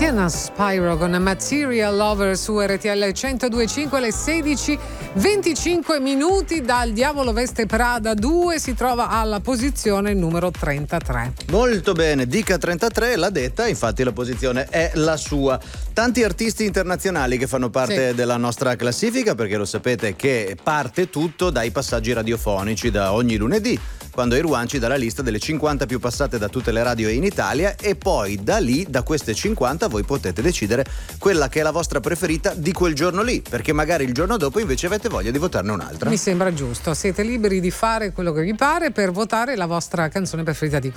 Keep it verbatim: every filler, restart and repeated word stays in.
Tiziana Spyro con Material Lover su R T L centodue e cinque, alle sedici e venticinque minuti. Dal Diavolo Veste Prada due si trova alla posizione numero trentatré. Molto bene, dica trentatré, l'ha detta, infatti la posizione è la sua. Tanti artisti internazionali che fanno parte sì. della nostra classifica, perché lo sapete che parte tutto dai passaggi radiofonici da ogni lunedì, quando Irwan ci dà la lista delle cinquanta più passate da tutte le radio in Italia, e poi da lì, da queste cinquanta, voi potete decidere quella che è la vostra preferita di quel giorno lì, perché magari il giorno dopo invece avete voglia di votarne un'altra. Mi sembra giusto, siete liberi di fare quello che vi pare per votare la vostra canzone preferita di